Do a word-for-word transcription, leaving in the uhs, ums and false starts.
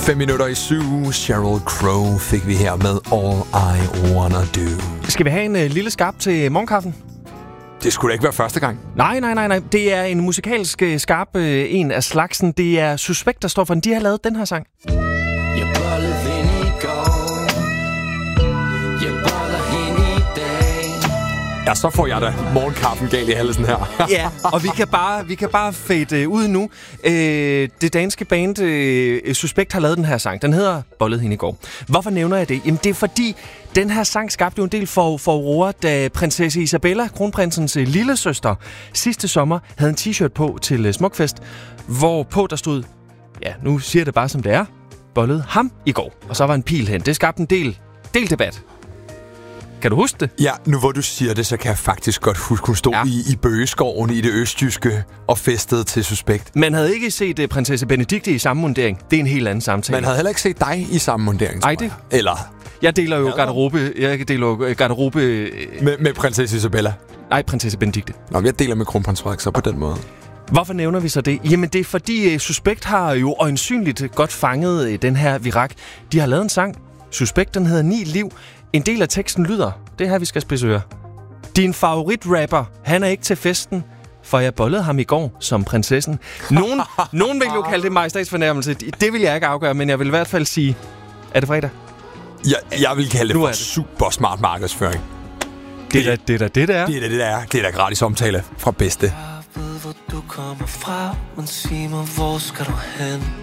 Fem minutter i syv. Sheryl Crow fik vi her med All I Wanna Do. Skal vi have en uh, lille skarp til morgenkaffen? Det skulle da ikke være første gang. Nej, nej, nej, nej. Det er en musikalsk uh, skarp uh, en af slagsen. Det er Suspekt, der står for den. De har lavet den her sang. Jeg bollede hende i går. Jeg boller hende i dag. Ja, så får jeg da morgenkaffen galt i halsen her. Ja, og vi kan bare, vi kan bare fade uh, ud nu. Uh, det danske band uh, Suspekt har lavet den her sang. Den hedder Bollede hende i går. Hvorfor nævner jeg det? Jamen, det er fordi, den her sang skabte jo en del for, for Aurora, da prinsesse Isabella, kronprinsens uh, lille søster, sidste sommer havde en t-shirt på til uh, Smukfest, hvor på der stod, ja, nu siger jeg det bare som det er, bollede ham i går. Og så var en pil hen. Det skabte en del, del debat. Kan du huske det? Ja, nu hvor du siger det, så kan jeg faktisk godt huske, hun stod ja. i, i Bøgeskoven i det østjyske og festede til Suspekt. Man havde ikke set uh, prinsesse Benedikte i samme mundering. Det er en helt anden samtale. Man havde heller ikke set dig i samme mundering, tror Ej, det... jeg. Eller... Jeg deler jo garderobe... Jeg deler jo garderobe... Med, med prinsesse Isabella? Nej, prinsesse Benedikte. Nå, jeg deler med kronprins Frederik, så på den måde. Hvorfor nævner vi så det? Jamen, det er fordi uh, Suspekt har jo øjensynligt godt fanget uh, den her virak. De har lavet en sang. Suspekt, den hedder Ni Liv. En del af teksten lyder... Det her, vi skal spidse øre. Din favoritrapper, han er ikke til festen, for jeg bollede ham i går som prinsessen. Nogen, nogen vil jo kalde det majestætsfornærmelse. Det vil jeg ikke afgøre, men jeg vil i hvert fald sige... Er det fredag? Ja, jeg vil kalde det nu for det. super smart markedsføring. Det er da det, der, det der er. Det er da det, der er. Det er da gratis omtale fra bedste. Jeg ved, hvor du kommer fra, men sig mig, hvor skal du hen?